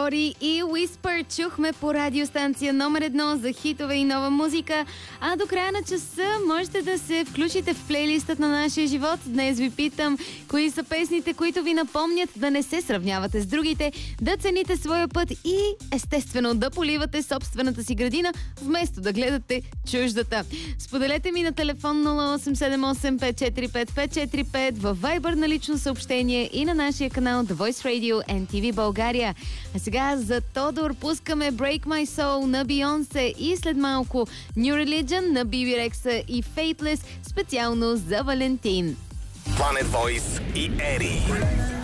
Ори и Whisper чухме по радиостанция номер 1 за хитове и нова музика. А до края на часа можете да се включите в плейлистът на нашия живот. Днес ви питам, кои са песните, които ви напомнят да не се сравнявате с другите, да цените своя път и естествено да поливате собствената си градина, вместо да гледате чуждата. Споделете ми на телефон 0878545545, във Viber на лично съобщение и на нашия канал The Voice Radio NTV България. А сега за Тодор пускаме Break My Soul на Бейонсе и след малко New Religion на Биби Рекса и Faithless специално за Валентин. Planet Voice и Ери.